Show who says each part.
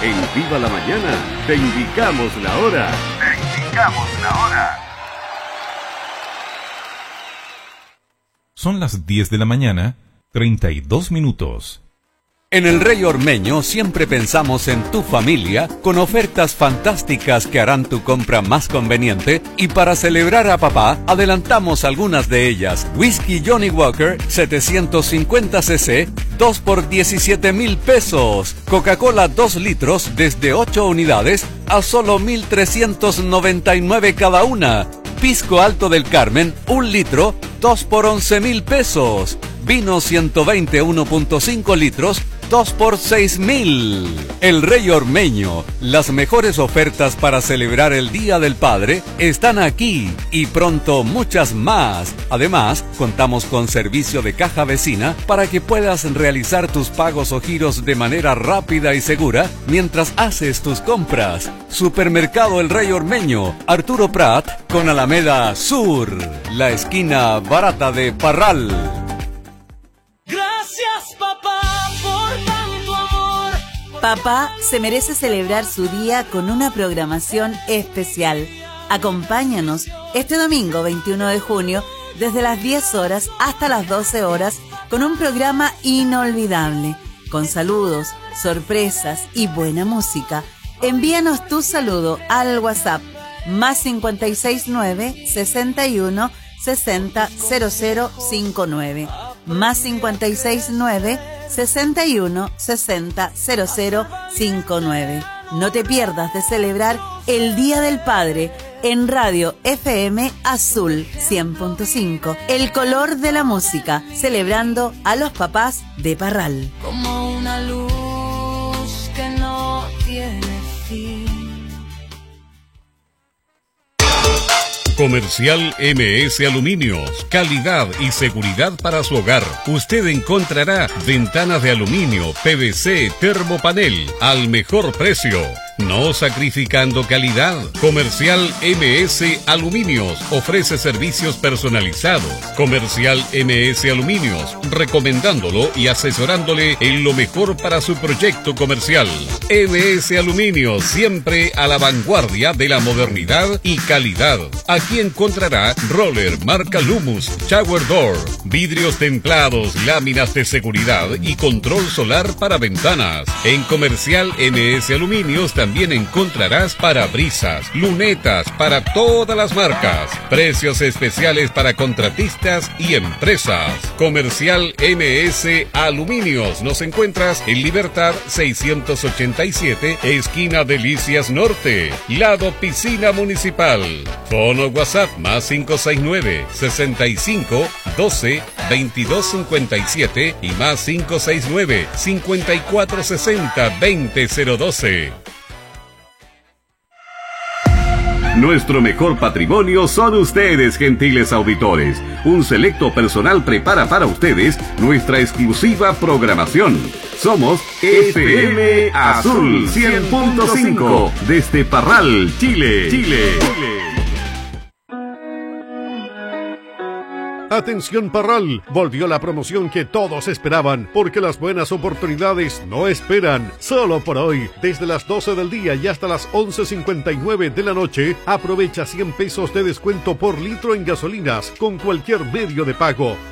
Speaker 1: En Viva la Mañana, te indicamos la hora. Te indicamos la hora.
Speaker 2: Son las 10 de la mañana, 32 minutos.
Speaker 3: En el Rey Ormeño siempre pensamos en tu familia con ofertas fantásticas que harán tu compra más conveniente, y para celebrar a papá adelantamos algunas de ellas. Whisky Johnny Walker 750 cc 2 por 17,000 pesos. Coca-Cola 2 litros desde 8 unidades a solo 1,399 cada una. Pisco Alto del Carmen 1 litro 2 por 11,000 pesos. Vino 120 1.5 litros 2 por 6,000. El Rey Ormeño, las mejores ofertas para celebrar el Día del Padre están aquí, y pronto muchas más. Además, contamos con servicio de caja vecina para que puedas realizar tus pagos o giros de manera rápida y segura mientras haces tus compras. Supermercado El Rey Ormeño, Arturo Prat con Alameda Sur, la esquina barata de Parral.
Speaker 4: Gracias, papá, por tanto amor.
Speaker 5: Papá se merece celebrar su día con una programación especial. Acompáñanos este domingo 21 de junio desde las 10 horas hasta las 12 horas con un programa inolvidable, con saludos, sorpresas y buena música. Envíanos tu saludo al WhatsApp +569 61 60 0059. +569 61 60 0059. No te pierdas de celebrar el Día del Padre en Radio FM Azul 100.5, el color de la música, celebrando a los papás de Parral.
Speaker 4: Como una luz que no tiene fin.
Speaker 6: Comercial MS Aluminios, calidad y seguridad para su hogar. Usted encontrará ventanas de aluminio, PVC, termopanel al mejor precio, no sacrificando calidad. Comercial MS Aluminios ofrece servicios personalizados. Comercial MS Aluminios, recomendándolo y asesorándole en lo mejor para su proyecto comercial. MS Aluminios, siempre a la vanguardia de la modernidad y calidad. Aquí encontrará roller marca Lumus, shower door, vidrios templados, láminas de seguridad y control solar para ventanas. En Comercial MS Aluminios también encontrarás parabrisas, lunetas para todas las marcas. Precios especiales para contratistas y empresas. Comercial MS Aluminios. Nos encuentras en Libertad 687, esquina Delicias Norte, lado Piscina Municipal. Fono WhatsApp +569 65 12 22 57 y +569 54 60 20 012.
Speaker 1: Nuestro mejor patrimonio son ustedes, gentiles auditores. Un selecto personal prepara para ustedes nuestra exclusiva programación. Somos FM Azul 100.5 desde Parral, Chile.
Speaker 7: Atención Parral, volvió la promoción que todos esperaban, porque las buenas oportunidades no esperan. Solo por hoy, desde las 12 del día y hasta las 11:59 de la noche, aprovecha 100 pesos de descuento por litro en gasolinas con cualquier medio de pago.